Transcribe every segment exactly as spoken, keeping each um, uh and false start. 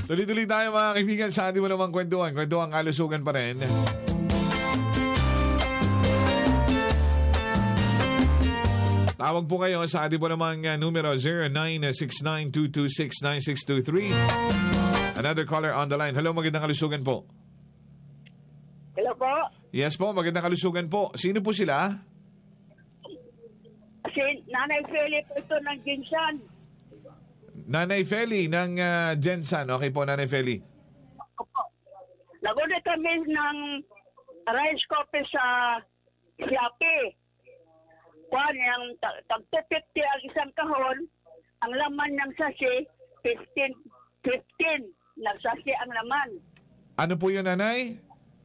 Tuloy-tuloy tayo mga kaibigan sa ating mo namang kwentuhan. Kwentuhan kalusugan pa rin. Tawag po kayo sa ating po namang uh, numero zero nine six nine two two six nine six two three. Another caller on the line. Hello, magandang kalusugan po. Hello po. Yes po, magandang kalusugan po. Sino po sila? Si Nanay Feli po ito ng Ginsan. Nanay Feli ng uh, Gensan. Okay po, Nanay Feli. Opo. Nagulit kami ng rice coffee sa Siapi. Kuan, yung tag two fifty ang isang kahon, ang laman ng sachet, fifteen, fifteen na sachet ang laman. Ano po yun, Nanay?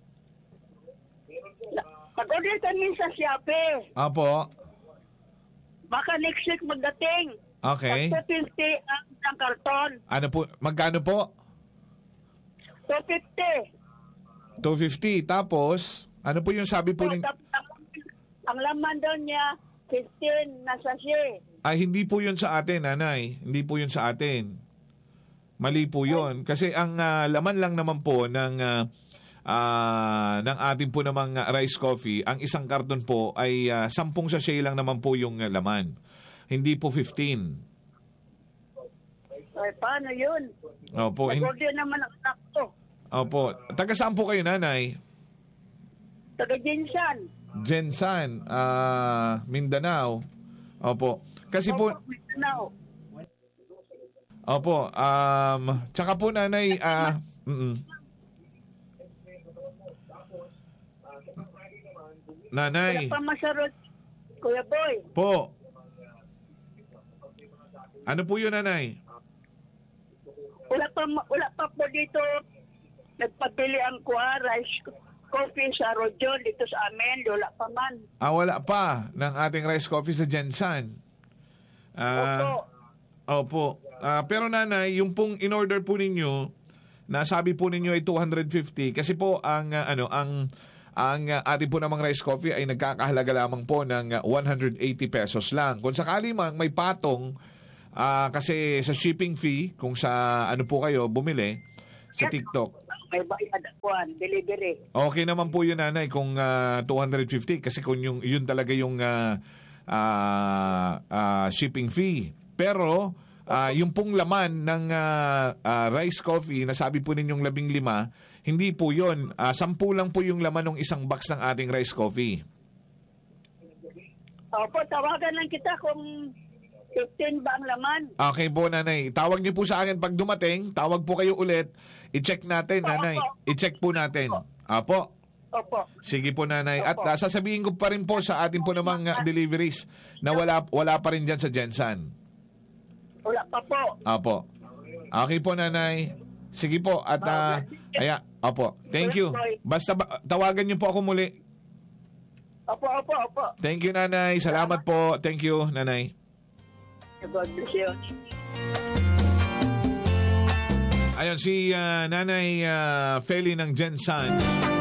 Pag-order kami sa Siapi. Apo. Baka next week magdating. Okay. two fifty ang isang karton. Ano po? Magkano po? two fifty. two fifty. Tapos, ano po yung sabi po So, ng... tap- tap- ang laman daw niya, fifteen na sachet. Ay, hindi po yun sa atin, Nanay. Hindi po yun sa atin. Mali po yun. Kasi ang uh, laman lang naman po ng... Uh, Uh, ng ating po namang uh, rice coffee, ang isang karton po ay uh, sampung sachet lang naman po yung uh, laman. Hindi po fifteen. Ay, paano yun? Opo. hin- Nag-order naman ang anak ko. Opo. Taga saan po kayo, Nanay? Taga Jinsan. Gensan, uh, Mindanao. Opo. Kasi po... Opo, Mindanao. Opo. Um, tsaka po, Nanay... Uh, mm-mm. Nanay. Wala pa masarot, Kuya Boy. Po. Ano po yun, Nanay? Wala pa, wala pa po dito nagpabili ang kuha, rice coffee sa Rojon dito sa amin. Wala pa man. Ah, wala pa ng ating rice coffee sa Gensan. Ah, opo. Ah, pero Nanay, yung pong in-order po ninyo, nasabi po ninyo ay two hundred fifty kasi po ang uh, ano ang ang uh, ating po namang rice coffee ay nagkakahalaga lamang po ng uh, one hundred eighty pesos lang. Kung sakali mang may patong uh, kasi sa shipping fee, kung sa ano po kayo bumili sa TikTok. May bayad kuhan, delivery. Okay naman po yun, Nanay, kung uh, two hundred fifty kasi kung yung, yun talaga yung uh, uh, uh, shipping fee. Pero uh, yung pong laman ng uh, uh, rice coffee, nasabi po ninyong labing lima, hindi po yun. Uh, sampu lang po yung laman ng isang box ng ating rice coffee. Opo, tawagan lang kita kung fifteen ba ang laman. Okay po, Nanay. Tawag niyo po sa akin pag dumating. Tawag po kayo ulit. I-check natin, Nanay. I-check po natin. Apo. Opo. Sige po, Nanay. At uh, sasabihin ko pa rin po sa atin po namang uh, deliveries na wala, wala pa rin dyan sa Gensan. Wala pa po. Apo. Okay po, Nanay. Sige po. At uh, aya, opo. Thank you. Basta ba, tawagan niyo po ako muli. Opo, opo, opo. Thank you, Nanay. Salamat po. Thank you, Nanay. God bless you. Ayon si uh, Nanay uh, Feli ng Gensan.